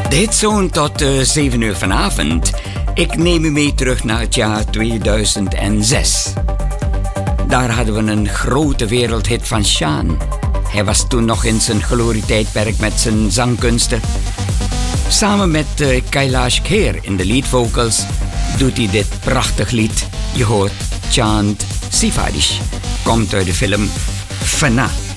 Dit zo'n tot 7 uur vanavond. Ik neem u mee terug naar het jaar 2006. Daar hadden we een grote wereldhit van Sean. Hij was toen nog in zijn glorietijdperk met zijn zangkunsten. Samen met Kailash Kher in de lead vocals doet hij dit prachtig lied. Je hoort Chand Sifarish. Komt uit de film Fana.